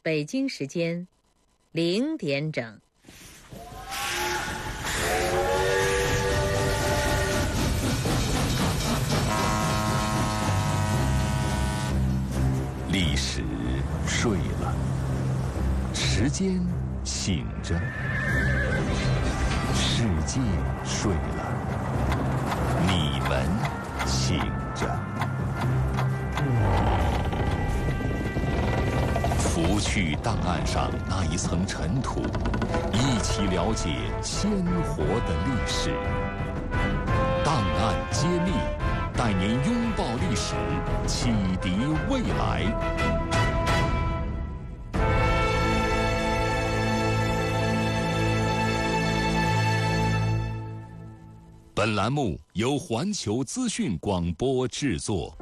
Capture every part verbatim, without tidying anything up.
北京时间零点整。 历史睡了，时间醒着，世界睡了，你们醒着。拂去档案上那一层尘土，一起了解鲜活的历史。档案揭秘，带您拥抱历史，启迪未来。本栏目由环球资讯广播制作。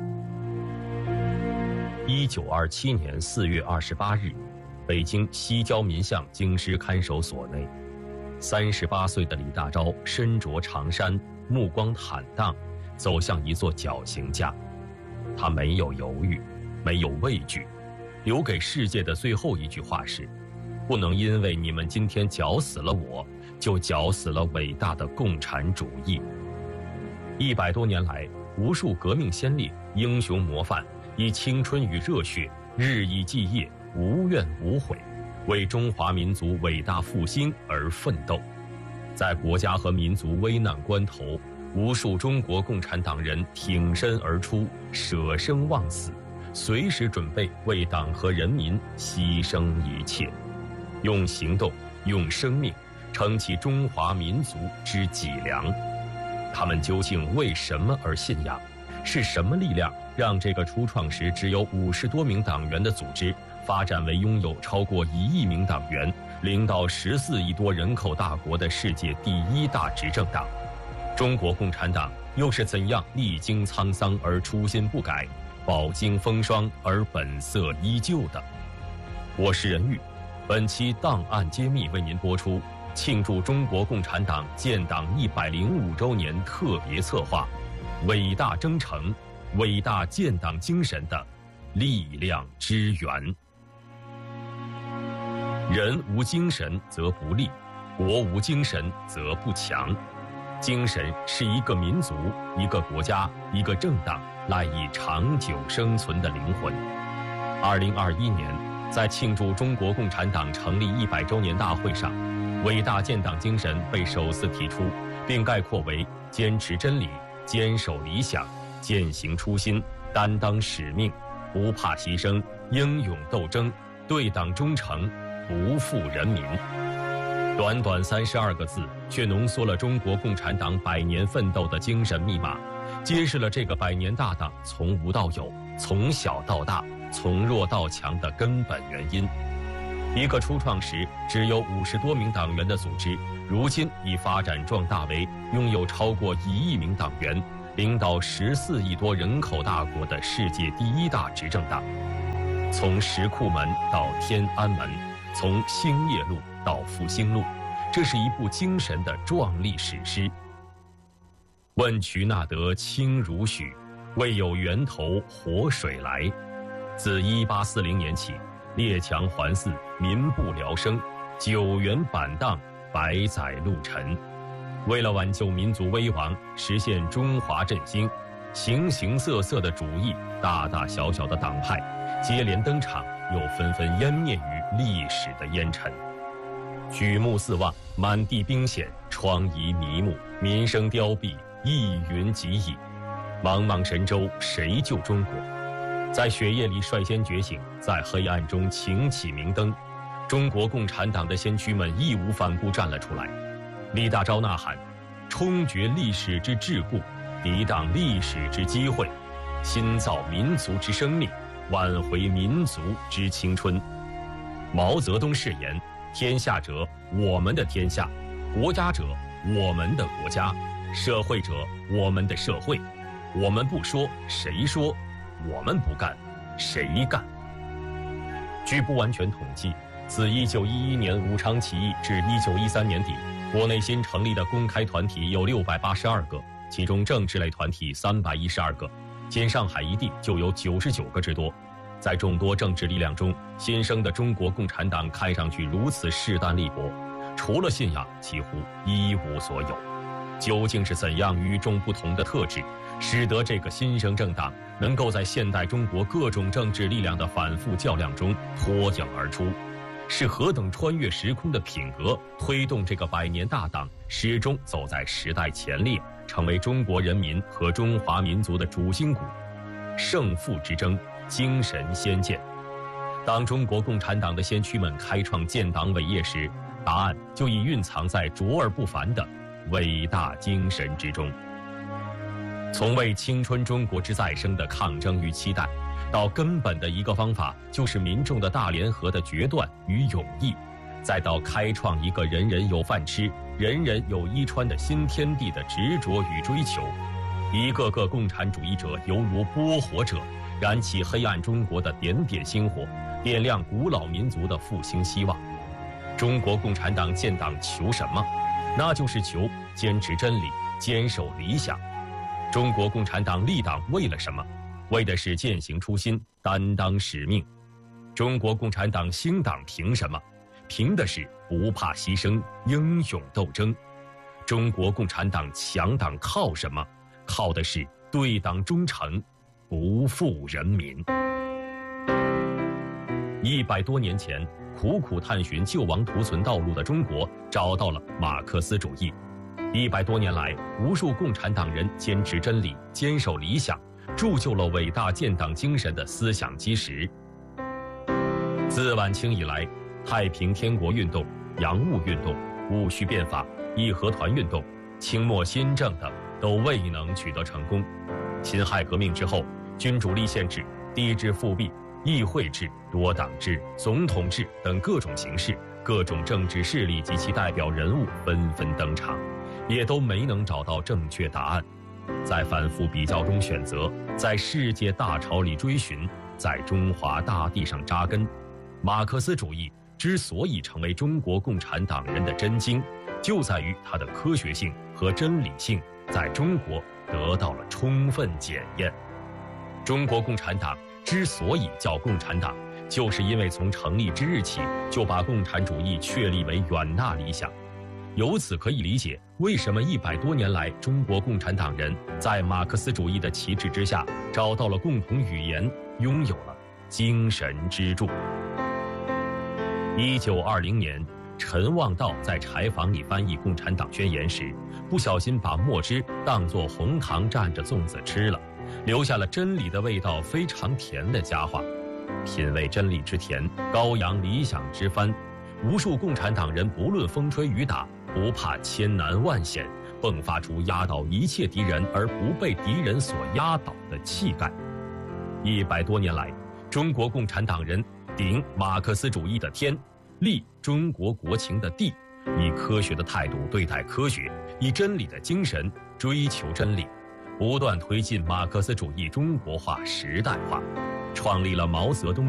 一九二七年四月二十八日，北京西郊民巷京师看守所内，三十八岁的李大钊身着长衫，目光坦荡，走向一座绞刑架。他没有犹豫，没有畏惧，留给世界的最后一句话是：不能因为你们今天绞死了我，就绞死了伟大的共产主义。一百多年来，无数革命先烈、英雄模范以青春与热血日以继夜，无怨无悔，为中华民族伟大复兴而奋斗。在国家和民族危难关头，无数中国共产党人挺身而出，舍生忘死，随时准备为党和人民牺牲一切，用行动，用生命撑起中华民族之脊梁。他们究竟为什么而信仰？是什么力量让这个初创时只有五十多名党员的组织，发展为拥有超过一亿名党员、领导十四亿多人口大国的世界第一大执政党？中国共产党又是怎样历经沧桑而初心不改，饱经风霜而本色依旧的？我是任玉，本期档案揭秘为您播出，庆祝中国共产党建党一百零五周年特别策划，伟大征程，伟大建党精神的力量之源。人无精神则不立，国无精神则不强。精神是一个民族、一个国家、一个政党赖以长久生存的灵魂。二零二一年，在庆祝中国共产党成立一百周年大会上，伟大建党精神被首次提出，并概括为坚持真理、坚守理想、践行初心、担当使命、不怕牺牲、英勇斗争、对党忠诚、不负人民。短短三十二个字，却浓缩了中国共产党百年奋斗的精神密码，揭示了这个百年大党从无到有、从小到大、从弱到强的根本原因。一个初创时只有五十多名党员的组织，如今已发展壮大为拥有超过一亿名党员、领导十四亿多人口大国的世界第一大执政党。从石库门到天安门，从兴业路到复兴路，这是一部精神的壮丽史诗。问渠那得清如许，为有源头活水来。自一八四零年起，列强环伺，民不聊生，九原板荡，百载路沉。为了挽救民族危亡，实现中华振兴，形形色色的主义，大大小小的党派接连登场，又纷纷湮灭于历史的烟尘。举目四望，满地兵险，疮痍迷目，民生凋敝，一云即矣。茫茫神州，谁救中国？在血液里率先觉醒，在黑暗中擎起明灯。中国共产党的先驱们义无反顾站了出来。李大钊呐喊：冲决历史之桎梏，抵挡历史之机会，新造民族之生命，挽回民族之青春。毛泽东誓言：天下者，我们的天下；国家者，我们的国家；社会者，我们的社会。我们不说，谁说？我们不干，谁干？据不完全统计，自一九一一年武昌起义至一九一三年底，国内新成立的公开团体有六百八十二个，其中政治类团体三百一十二个，仅上海一地就有九十九个之多。 在众多政治力量中，新生的中国共产党看上去如此势单力薄，除了信仰，几乎一无所有。究竟是怎样与众不同的特质，使得这个新生政党能够在现代中国各种政治力量的反复较量中脱颖而出？是何等穿越时空的品格，推动这个百年大党始终走在时代前列，成为中国人民和中华民族的主心骨？胜负之争，精神先见。当中国共产党的先驱们开创建党伟业时，答案就已蕴藏在卓而不凡的伟大精神之中。从为青春中国之再生的抗争与期待，到根本的一个方法就是民众的大联合的决断与勇毅，再到开创一个人人有饭吃、人人有衣穿的新天地的执着与追求，一个个共产主义者犹如拨火者，燃起黑暗中国的点点星火，点亮古老民族的复兴希望。中国共产党建党求什么？那就是求坚持真理，坚守理想。中国共产党立党为了什么？为的是践行初心，担当使命。中国共产党兴党凭什么？凭的是不怕牺牲，英勇斗争。中国共产党强党靠什么？靠的是对党忠诚，不负人民。一百多年前，苦苦探寻救亡图存道路的中国找到了马克思主义。一百多年来，无数共产党人坚持真理，坚守理想，铸就了伟大建党精神的思想基石。自晚清以来，太平天国运动、洋务运动、戊戌变法、义和团运动、清末新政等都未能取得成功。辛亥革命之后，君主立宪制、帝制复辟、议会制、多党制、总统制等各种形式、各种政治势力及其代表人物纷纷登场，也都没能找到正确答案。在反复比较中选择，在世界大潮里追寻，在中华大地上扎根。马克思主义之所以成为中国共产党人的真经，就在于它的科学性和真理性在中国得到了充分检验。中国共产党之所以叫共产党，就是因为从成立之日起就把共产主义确立为远大理想。由此可以理解，为什么一百多年来中国共产党人在马克思主义的旗帜之下找到了共同语言，拥有了精神支柱。一九二零年，陈望道在柴房里翻译《共产党宣言》时，不小心把墨汁当作红糖蘸着粽子吃了，留下了真理的味道非常甜的佳话。品味真理之甜，高扬理想之帆，无数共产党人不论风吹雨打，不怕千难万险，迸发出压倒一切敌人而不被敌人所压倒的气概。一百多年来，中国共产党人顶马克思主义的天，立中国国情的地，以科学的态度对待科学，以真理的精神追求真理，不断推进马克思主义中国化、时代化，创立了毛泽东